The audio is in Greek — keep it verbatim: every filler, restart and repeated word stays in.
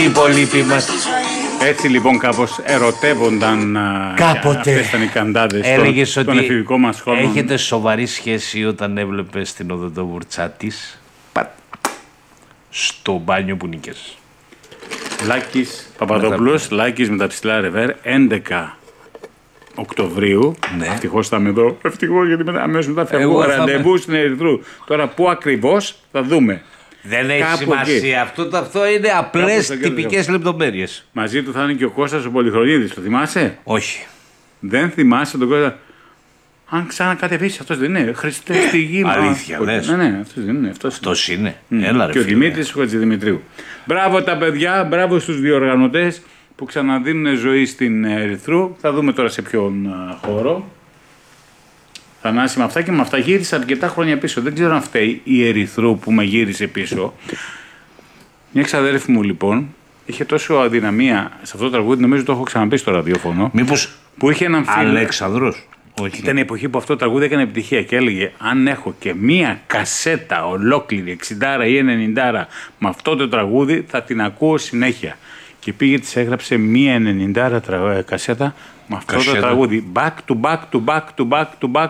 οι υπόλοιποι μας. Έτσι λοιπόν κάπως ερωτεύονταν κάποτε. Αυτές ήταν οι καντάδες Έλεγες των, ότι των εφηβικών μας χρόνων. έχετε σοβαρή σχέση όταν έβλεπες την οδοντοβουρτσά της στο μπάνιο που νίκες. Λάκης Παπαδόπουλος, Λάκης με τα ψηλά ρεβέρ, έντεκα Οκτωβρίου. Ναι. Ευτυχώς θα είμαι εδώ. Ευτυχώς γιατί μετά, αμέσως μετά φεύγω ραντεβού στην Ερυθρού. Τώρα πού ακριβώς θα δούμε. Δεν έχει Κάπου σημασία. εκεί. Αυτό, το, αυτό είναι απλές Κάπου εκεί. τυπικές λεπτομέρειες. Μαζί του θα είναι και ο Κώστας ο Πολυχρονίδης. Το θυμάσαι? Όχι. Δεν θυμάσαι τον Κώστα? Αν ξανακατεβήσει, αυτός δεν είναι. Χριστέ στη γη μας. Αλήθεια, λες. Ναι, ναι, αυτός δεν είναι. Αυτός Αυτός είναι. είναι. Έλα, ρε, Και ο φίλε. Δημήτρης ο Χατζηδημητρίου. Μπράβο τα παιδιά, μπράβο στους διοργανωτές που ξαναδίνουν ζωή στην Ερυθρού. Θα δούμε τώρα σε ποιον α, χώρο. Θανάση με αυτά και με αυτά γύρισα αρκετά χρόνια πίσω. Δεν ξέρω αν φταίει η Ερυθρού που με γύρισε πίσω. Μια ξαδέρφη μου λοιπόν είχε τόσο αδυναμία σε αυτό το τραγούδι, νομίζω το έχω ξαναπεί στο ραδιόφωνο. Μήπως Που είχε έναν φίλο. Αλέξανδρος. Όχι. Ήταν η εποχή που αυτό το τραγούδι έκανε επιτυχία και έλεγε: αν έχω και μία κασέτα ολόκληρη εξήντα ή ενενήντα με αυτό το τραγούδι, θα την ακούω συνέχεια. Και πήγε, της έγραψε μία ενενήντα τρα... κασέτα με αυτό Κασέτα. το τραγούδι. Back to back to back to back to back